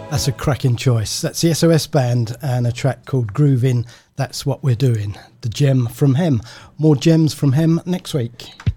That's a cracking choice. That's the SOS Band and a track called Groovin'. That's what we're doing. The gem from Hem. More gems from Hem next week.